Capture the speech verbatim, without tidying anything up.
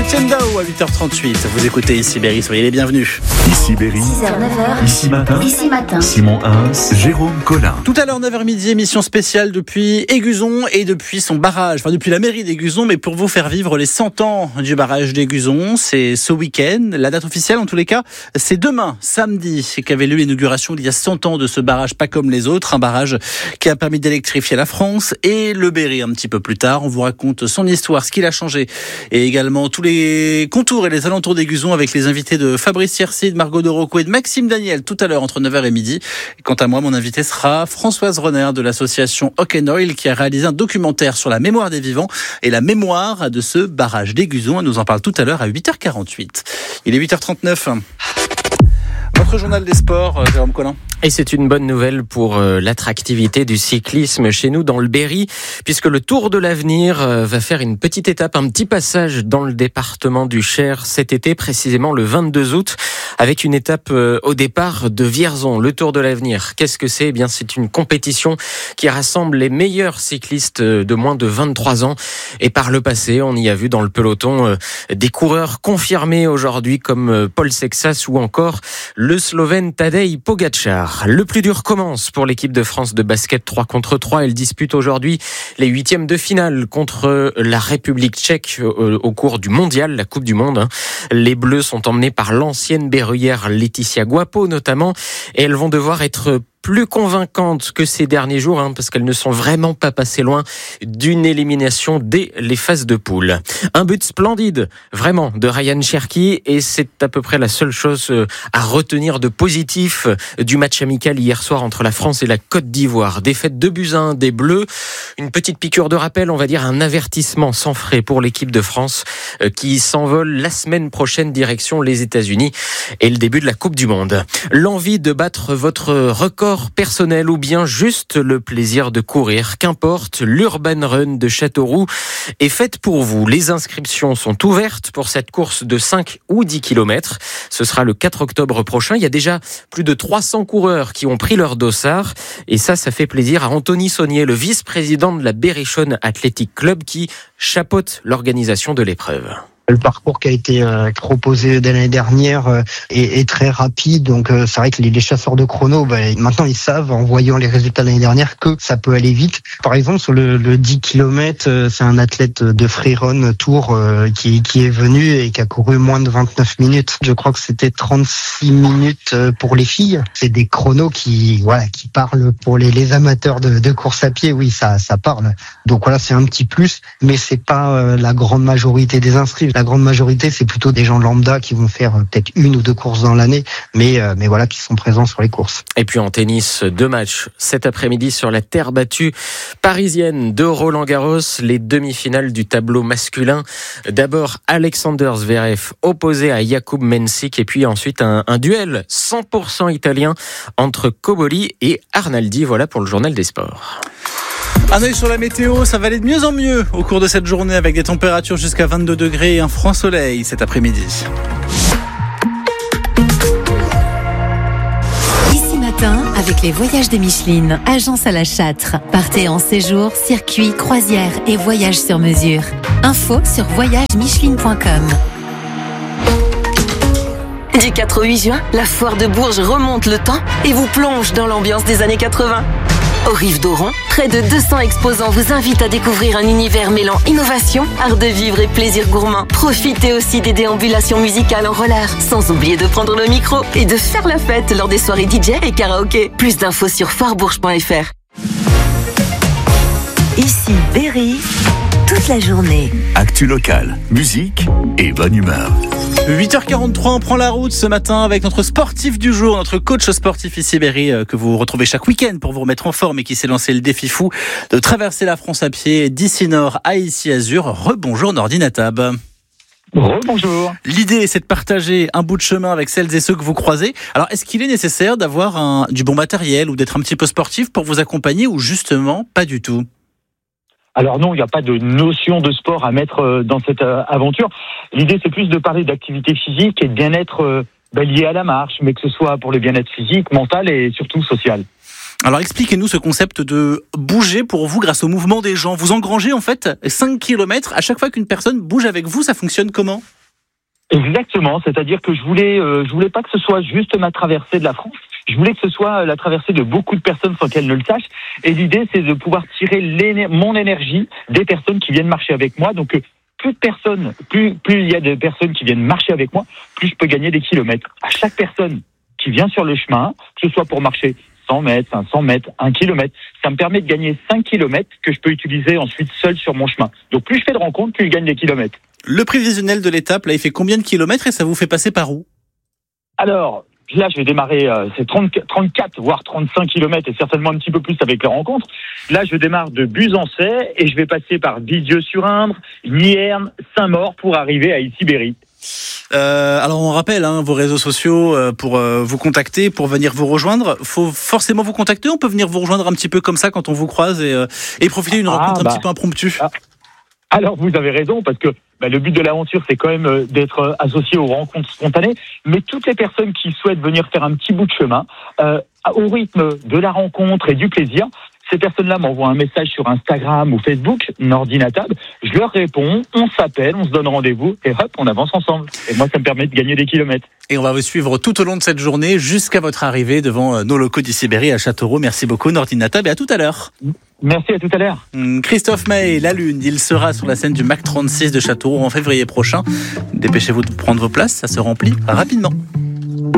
Etienne Dao à huit heures trente-huit. Vous écoutez Ici Berry, soyez les bienvenus. Ici Berry, six heures neuf heures. Ici Matin, Ici Matin. Simon Hins, Jérôme Collin. Tout à l'heure, neuf heures midi, émission spéciale depuis Éguzon et depuis son barrage, enfin depuis la mairie d'Éguzon, mais pour vous faire vivre les cent ans du barrage d'Éguzon, c'est ce week-end. La date officielle, en tous les cas, c'est demain, samedi, qu'avait lieu l'inauguration il y a cent ans de ce barrage pas comme les autres, un barrage qui a permis d'électrifier la France et le Berry un petit peu plus tard. On vous raconte son histoire, ce qu'il a changé et également tous les contours et les alentours d'Éguzon avec les invités de Fabrice Yercy, de Margot de Rocco et de Maxime Daniel tout à l'heure entre neuf heures et midi. Et quant à moi, mon invité sera Françoise Renner de l'association Hock and Oil qui a réalisé un documentaire sur la mémoire des vivants et la mémoire de ce barrage d'Éguzon. Elle nous en parle tout à l'heure à huit heures quarante-huit. Il est huit heures trente-neuf. Votre journal des sports, Jérôme Collin. Et c'est une bonne nouvelle pour euh, l'attractivité du cyclisme chez nous dans le Berry, puisque le Tour de l'Avenir euh, va faire une petite étape, un petit passage dans le département du Cher cet été, précisément le vingt-deux août, avec une étape euh, au départ de Vierzon. Le Tour de l'Avenir, qu'est-ce que c'est ? Eh bien, c'est une compétition qui rassemble les meilleurs cyclistes de moins de vingt-trois ans. Et par le passé, on y a vu dans le peloton euh, des coureurs confirmés aujourd'hui comme euh, Paul Sexas ou encore le Slovène Tadej Pogačar. Le plus dur commence pour l'équipe de France de basket trois contre trois. Elle dispute aujourd'hui les huitièmes de finale contre la République tchèque au cours du mondial, la Coupe du Monde. Les Bleus sont emmenés par l'ancienne berruyère Laetitia Guapo notamment et elles vont devoir être plus convaincantes que ces derniers jours, hein, parce qu'elles ne sont vraiment pas passées loin d'une élimination dès les phases de poule. Un but splendide, vraiment, de Ryan Cherki, et c'est à peu près la seule chose à retenir de positif du match amical hier soir entre la France et la Côte d'Ivoire. Défaite deux buts à un des Bleus, une petite piqûre de rappel, on va dire un avertissement sans frais pour l'équipe de France qui s'envole la semaine prochaine direction les États-Unis et le début de la Coupe du Monde. L'envie de battre votre record personnel ou bien juste le plaisir de courir, qu'importe, l'Urban Run de Châteauroux est faite pour vous. Les inscriptions sont ouvertes pour cette course de cinq ou dix kilomètres. Ce sera le quatre octobre prochain. Il y a déjà plus de trois cents coureurs qui ont pris leur dossard et ça, ça fait plaisir à Anthony Saunier, le vice-président de la Berrichonne Athletic Club qui chapeaute l'organisation de l'épreuve. Le parcours qui a été euh, proposé dès l'année dernière euh, est, est très rapide, donc euh, c'est vrai que les, les chasseurs de chrono, bah, maintenant ils savent, en voyant les résultats de l'année dernière, que ça peut aller vite. Par exemple, sur le, le dix kilomètres, euh, c'est un athlète de Freerun Tour euh, qui, qui est venu et qui a couru moins de vingt-neuf minutes. Je crois que c'était trente-six minutes pour les filles. C'est des chronos qui, voilà, qui parlent pour les, les amateurs de, de course à pied. Oui, ça, ça parle. Donc voilà, c'est un petit plus, mais c'est pas euh, la grande majorité des inscrits. La grande majorité, c'est plutôt des gens lambda qui vont faire peut-être une ou deux courses dans l'année, mais, euh, mais voilà, qui sont présents sur les courses. Et puis en tennis, deux matchs cet après-midi sur la terre battue parisienne de Roland-Garros, les demi-finales du tableau masculin. D'abord, Alexander Zverev opposé à Jakub Mensik, et puis ensuite un, un duel cent pour cent italien entre Cobolli et Arnaldi. Voilà pour le journal des sports. Un œil sur la météo, ça va aller de mieux en mieux au cours de cette journée avec des températures jusqu'à vingt-deux degrés et un franc soleil cet après-midi. Ici Matin, avec les voyages de Micheline, agence à la Châtre. Partez en séjour, circuit, croisière et voyage sur mesure. Info sur voyage micheline point com. Du quatre au huit juin, la foire de Bourges remonte le temps et vous plonge dans l'ambiance des années quatre-vingts. Aux Rives d'Oron, près de deux cents exposants vous invitent à découvrir un univers mêlant innovation, art de vivre et plaisir gourmand. Profitez aussi des déambulations musicales en roller, sans oublier de prendre le micro et de faire la fête lors des soirées D J et karaoké. Plus d'infos sur foirebourges point f r. Ici Berry, toute la journée. Actu locale, musique et bonne humeur. huit heures quarante-trois, on prend la route ce matin avec notre sportif du jour, notre coach sportif ici Berry, que vous retrouvez chaque week-end pour vous remettre en forme et qui s'est lancé le défi fou de traverser la France à pied d'ici Nord à ici Azur. Rebonjour Nordi Natab. Rebonjour. L'idée, c'est de partager un bout de chemin avec celles et ceux que vous croisez. Alors, est-ce qu'il est nécessaire d'avoir un, du bon matériel ou d'être un petit peu sportif pour vous accompagner ou justement pas du tout ? Alors non, il n'y a pas de notion de sport à mettre dans cette aventure. L'idée, c'est plus de parler d'activité physique et de bien-être lié à la marche, mais que ce soit pour le bien-être physique, mental et surtout social. Alors expliquez-nous ce concept de bouger pour vous grâce au mouvement des gens. Vous engrangez en fait cinq kilomètres à chaque fois qu'une personne bouge avec vous. Ça fonctionne comment ? Exactement, c'est-à-dire que je voulais, euh, je voulais pas que ce soit juste ma traversée de la France. Je voulais que ce soit la traversée de beaucoup de personnes sans qu'elles ne le sachent. Et l'idée, c'est de pouvoir tirer l'éner- mon énergie des personnes qui viennent marcher avec moi. Donc, euh, plus de personnes, plus, plus il y a de personnes qui viennent marcher avec moi, plus je peux gagner des kilomètres. À chaque personne qui vient sur le chemin, que ce soit pour marcher cent mètres, cinq cents mètres, un kilomètre, ça me permet de gagner cinq kilomètres que je peux utiliser ensuite seul sur mon chemin. Donc, plus je fais de rencontres, plus je gagne des kilomètres. Le prévisionnel de l'étape, là, il fait combien de kilomètres et ça vous fait passer par où ? Alors, là, je vais démarrer, euh, c'est trente, trente-quatre, voire trente-cinq kilomètres et certainement un petit peu plus avec les rencontres. Là, je démarre de Buzançais et je vais passer par Vizieux-sur-Indre, Nierne, Saint-Maur pour arriver à Issy-Berry. Euh, alors on rappelle hein, vos réseaux sociaux euh, pour euh, vous contacter, pour venir vous rejoindre. Faut forcément vous contacter. On peut venir vous rejoindre un petit peu comme ça quand on vous croise et, euh, et profiter d'une Ah, rencontre bah. un petit peu impromptue. Ah. Alors vous avez raison parce que bah, le but de l'aventure c'est quand même euh, d'être euh, associé aux rencontres spontanées. Mais toutes les personnes qui souhaitent venir faire un petit bout de chemin euh, au rythme de la rencontre et du plaisir. Ces personnes-là m'envoient un message sur Instagram ou Facebook, Nordinatab. Je leur réponds, on s'appelle, on se donne rendez-vous et hop, on avance ensemble. Et moi, ça me permet de gagner des kilomètres. Et on va vous suivre tout au long de cette journée jusqu'à votre arrivée devant nos locaux d'Issy-Berry à Châteauroux. Merci beaucoup Nordinatab et à tout à l'heure. Merci, à tout à l'heure. Christophe Maé, La Lune, il sera sur la scène du M A C trente-six de Châteauroux en février prochain. Dépêchez-vous de prendre vos places, ça se remplit rapidement.